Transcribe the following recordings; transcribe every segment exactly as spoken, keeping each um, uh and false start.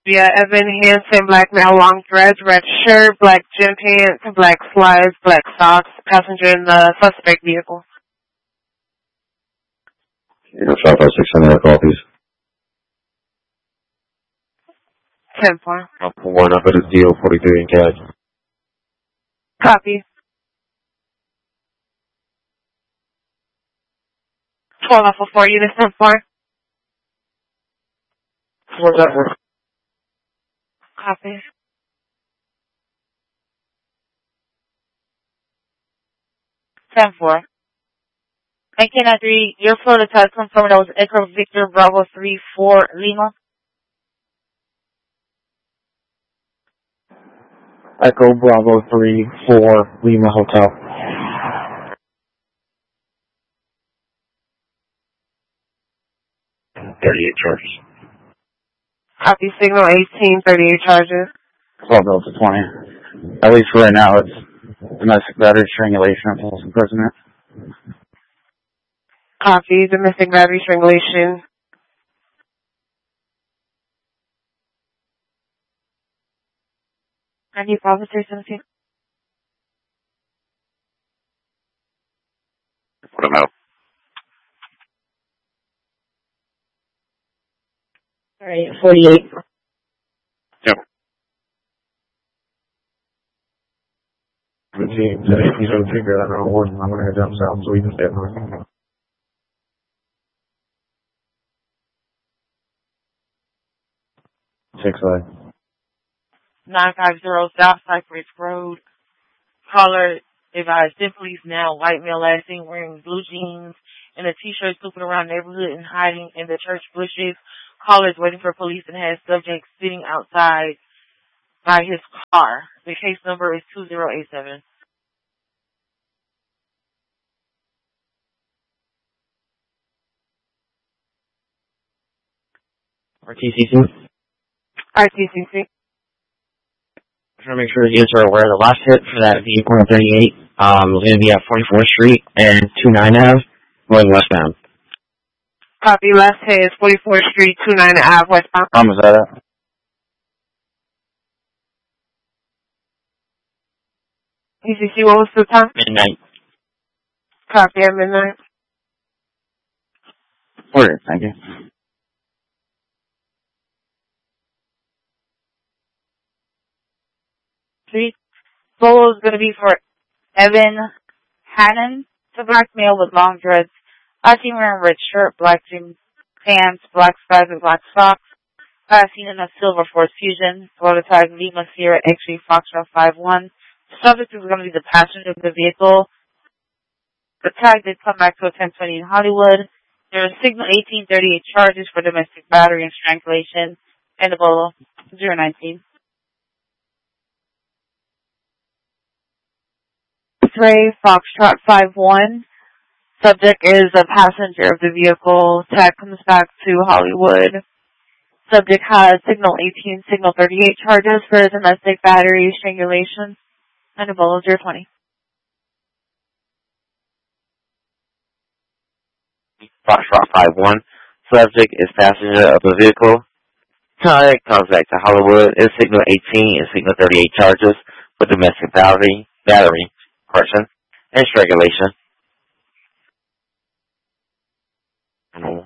Yeah, Evan Hansen, black male, long dreads, red shirt, black gym pants, black slides, black socks, passenger in the suspect vehicle. You know, shop out six hundred copies. ten four. Up for one, up at a deal, forty-three in cash. Copy. twelve off of four units, ten four. What's that for? Copy. ten four. nineteen ninety-three, your Florida test confirmed that was Echo Victor Bravo three four Lima. Echo Bravo three four Lima Hotel. thirty-eight charges. Copy, signal eighteen, thirty-eight charges. twelve bills to twenty. At least for right now, it's domestic battery strangulation and false imprisonment. Copy, domestic battery strangulation. I need officer seventeen. Put them out. Alright, forty-eight. Yep. The team said if you don't figure that out, I'm going to head down south so we can stay on. Six five. nine five zero South Cypress Road. Caller advised ten police now. White male last seen wearing blue jeans and a t-shirt snooping around the neighborhood and hiding in the church bushes. Caller is waiting for police and has subject sitting outside by his car. The case number is two zero eight seven. R T C C. R T C C. I'm trying to make sure the units are aware the last hit for that vehicle on thirty-eight um, is going to be at forty-fourth Street and twenty-nine Avenue, going westbound. Copy, last hit is forty-fourth Street, twenty-nine Avenue, westbound. Um, is that it? T C C, what was the time? Midnight. Copy, at midnight. Order, thank you. Three. Solo is going to be for Evan Hannon. It's a black male with long dreads. I seen wearing red shirt, black jeans, pants, black skies, and black socks. I seen in a silver Ford Fusion. Florida tag Lima Sierra X-ray Foxtrot five one. The subject is going to be the passenger of the vehicle. The tag did come back to a ten twenty in Hollywood. There are signal eighteen thirty-eight charges for domestic battery and strangulation. And the bolo zero nineteen. X-ray Foxtrot five one. Subject is a passenger of the vehicle. Tag comes back to Hollywood. Subject has signal eighteen, signal thirty-eight charges for domestic battery strangulation. And a bolo zero twenty. Foxtrot five one. Subject is passenger of the vehicle. Tag comes back to Hollywood. Is signal eighteen and signal thirty-eight charges for domestic battery, battery, person, and strangulation. No.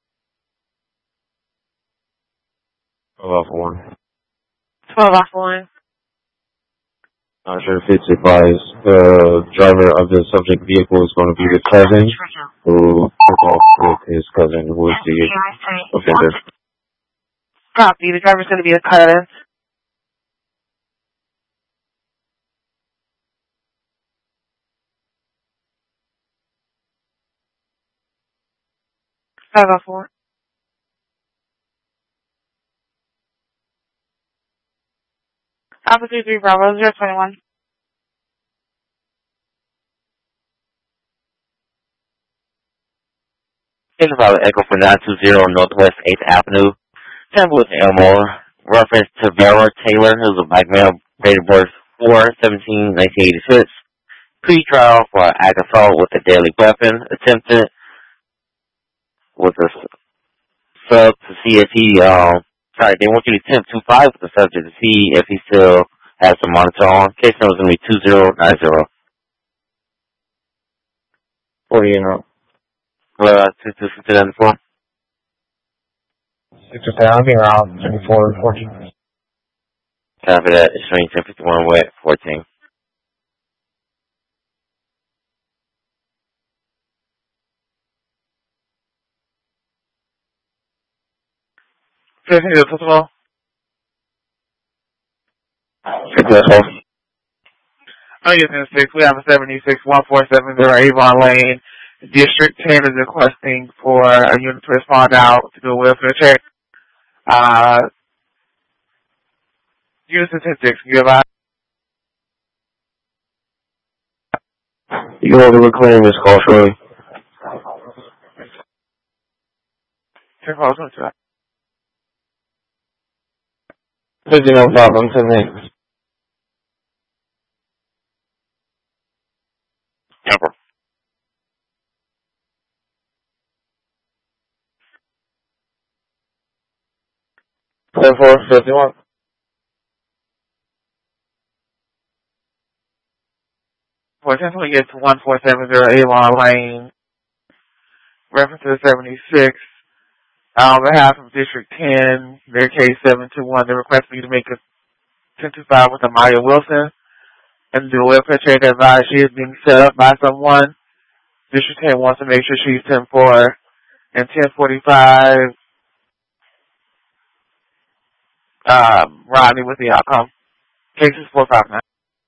twelve off one. twelve off one. Not sure if it's advised the driver of the subject vehicle is going to be the cousin who took off with his cousin who was the offender. Copy. The driver's going to be the cousin. Five off four. Alpha three three Bravo zero twenty one. In about Echo for nine two zero Northwest eighth Avenue, Tampa, Elmore. Reference to Vera Taylor, who's a black male, date of birth four seventeen nineteen eighty-six. Pre-trial for act assault with a deadly weapon, attempted with a sub to see if he uh, Sorry, they want you to temp two five with the subject to see if he still has the monitor on. Case number is going to be two zero nine zero. forty in row. Uh, two two fifty nine four. six or seven, I'll be around twenty-four, fourteen. Copy that. It's showing ten fifty-one wet, fourteen. fifteen, first of all. Successful. Oh, yes, in six, we have a seventy-six one four seven zero Avon Lane. District ten is requesting for a unit to respond out to do a welfare check. Uh, unit statistics, you have You go over the claim this call shortly. ten calls on to Busy, no problem. ten minutes. Temper. ten four, fifty-one. For ten we get to one four seven zero Avon Lane. Reference to seventy-six. On behalf of District ten, their case seven two one, they request for you to make a ten two five with Amaya Wilson. And the welfare check advised she is being set up by someone. District ten wants to make sure she's ten four and ten forty-five. Um, Rodney with the outcome. Case is four five nine.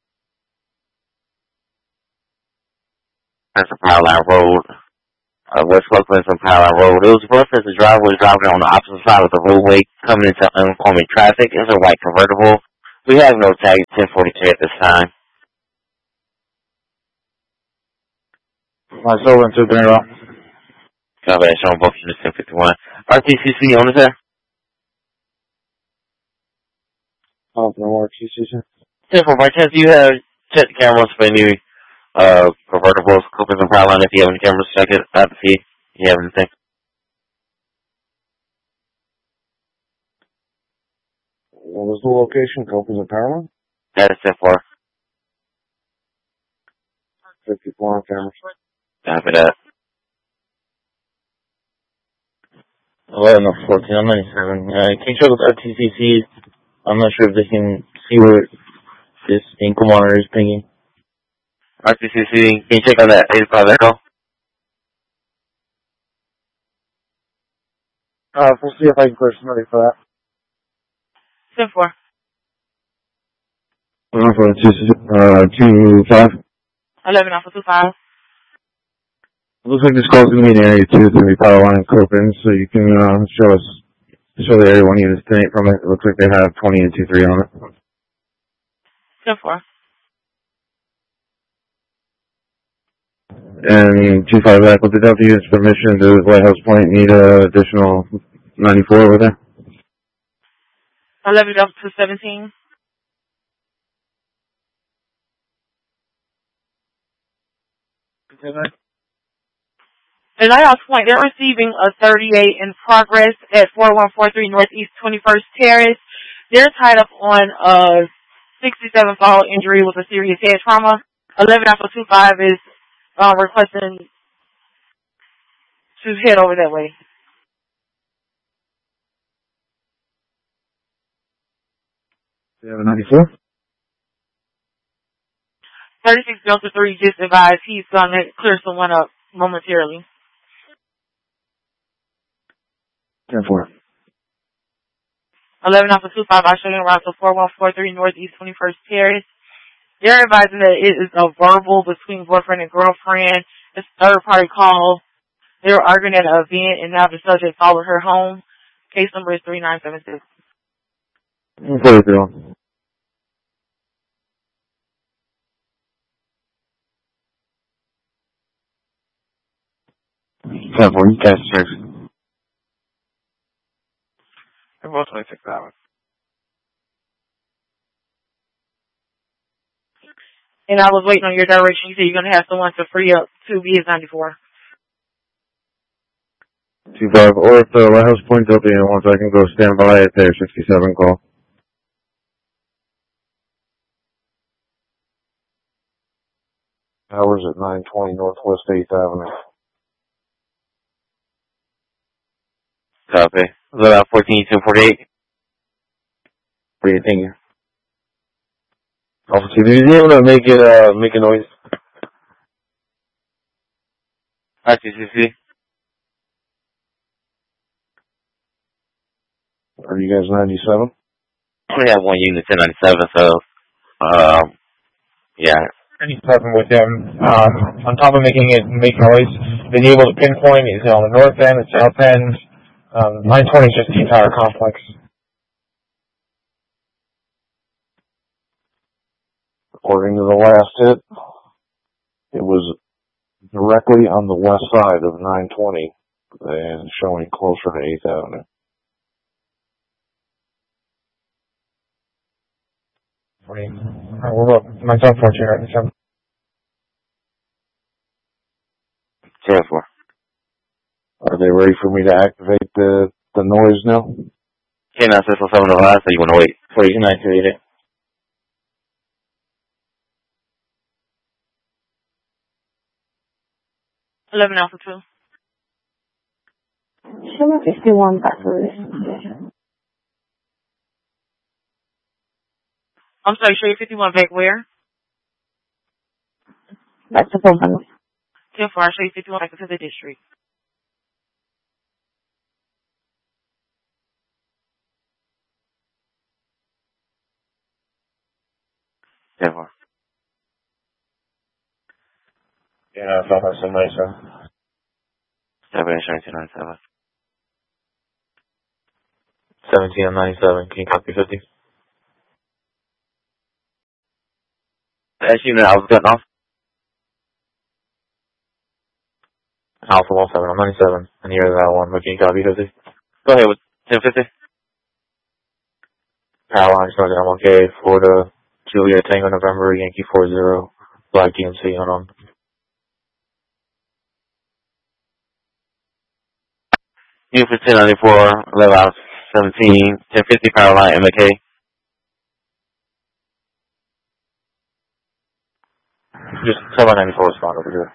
That's a Power Line Road. Uh, West Oakland from Power Line Road. It was rough as the driver was driving on the opposite side of the roadway coming into oncoming traffic. It's a white convertible. We have no tag ten forty-three at this time. My soul into the row. Copy that, showing both units ten fifty-one. R T C C on the there? Oh, no more T C C. Simple, by chance, do you have check the cameras for any uh, convertibles, coopers, and power line? If you have any cameras, check it out to see if you have anything. What was the location? Copas and Paramount? That is ten four. fifty-four on camera. Copy that. eleven or fourteen, I'm ninety-seven. Uh, can you check with R T C C? I'm not sure if they can see where this ankle monitor is pinging. R T C C, can you check on that eighty-five Echo? Uh, we'll see if I can push somebody for that. ten four. Uh, for two, uh, two, five. eleven Alpha two five. Looks like this call's gonna be in area two, it's gonna be power line Copen, so you can, uh, show us, show the area one unit distinct from it. It looks like they have twenty and two three on it. ten four. And two five back with the Delta unit's permission, does Lighthouse Point need a additional ninety-four over there? eleven Alpha two seventeen. The Lighthouse Point, they're receiving a thirty-eight in progress at forty-one forty-three Northeast twenty-first Terrace. They're tied up on a sixty-seven fall injury with a serious head trauma. eleven Alpha two five is uh, requesting to head over that way. Do you have a ninety-four? thirty-six Delta three just advised he's going to clear someone up momentarily. ten four. eleven Alpha two five, I show you around to forty-one forty-three Northeast twenty-first Terrace. They're advising that it is a verbal between boyfriend and girlfriend. It's a third party call. They were arguing at an event and now the subject followed her home. Case number is three nine seven six. forty-three. ten four, you guys six. They're both twenty-six hours. And I was waiting on your direction. You said you're going to have someone to free up two B is ninety-four. two five, or if the lighthouse points out the wants, I can go stand by at their sixty-seven call. Hours at nine twenty Northwest eighth Avenue. Copy. About fourteen two forty-eight. What do you think? Officer, did you able to make it, uh, make a noise? I C C C. Are you guys ninety-seven? We have one unit ten ninety-seven, so, um, yeah. ninety-seven with them, uh, on top of making it make noise, been able to pinpoint is it on the north end, the south end, um, nine twenty is just the entire complex. According to the last hit, it was directly on the west side of nine twenty and showing closer to eighth Avenue. Uh, we're about, myself, fourteen, right? ten four. Are they ready for me to activate the, the noise now? K nine six one seven oh five, so you want to wait before you can activate it. eleven Alpha two. Show me fifty-one back for this station. I'm sorry, show you fifty-one back where? Back to Pullman. ten four, I'll show you fifty-one back into the district. ten four. Yeah, I thought that's a nice one. seven insurance two ninety-seven. seventeen on ninety-seven, can you copy fifty? As you know, I was cutting off. Alpha one seven on ninety-seven, and you're that one, but can you copy fifty? Go ahead with ten fifty. Powerline starting on one K, Florida, Juliet Tango November, Yankee four zero, Black D M C on on. U for ten ninety-four, eleven hours seventeen, ten fifty power line M A K. Just seven ninety-four respond over here.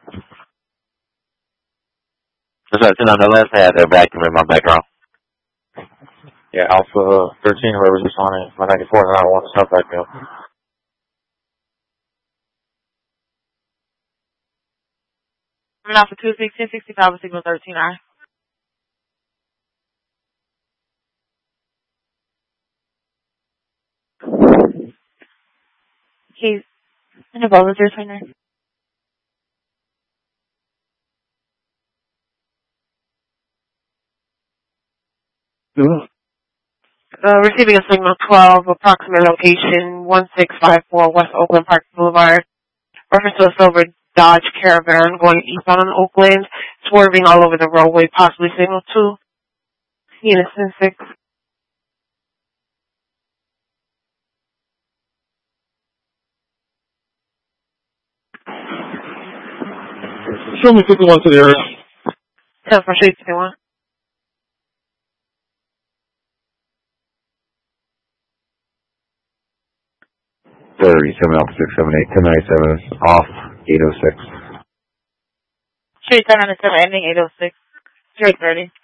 That's right, ten on the left had a vacuum in my background. Yeah, Alpha thirteen, whoever's responding, my ninety-four, and I don't want to stop back up. I'm Alpha two six, ten sixty-five with signal thirteen I. Okay, and a volunteer trainer. Uh, receiving a signal twelve, approximate location one six five four West Oakland Park Boulevard. Reference to a silver Dodge Caravan going eastbound on Oakland, swerving all over the roadway, possibly signal two. Unison six. Show me fifty-one to the area. ten for shade fifty-one. thirty-seven Alpha six seven eight, ten ninety-seven is off, eight oh six. Straight ten ninety-seven, ending eight oh six. Straight thirty.